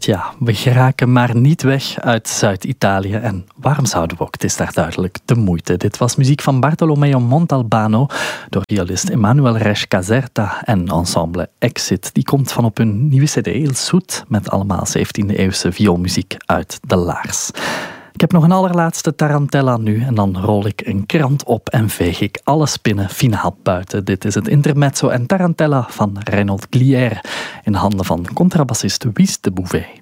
Tja, we geraken maar niet weg uit Zuid-Italië. En waarom zouden we ook? Het is daar duidelijk de moeite. Dit was muziek van Bartolomeo Montalbano door violist Emanuel Resch Caserta en ensemble Exit. Die komt van op hun nieuwe cd Il Sud met allemaal 17e-eeuwse vioolmuziek uit de Laars. Ik heb nog een allerlaatste tarantella nu en dan rol ik een krant op en veeg ik alle spinnen finaal buiten. Dit is het intermezzo en tarantella van Reynold Glière in handen van contrabassist Wies de Bouvet.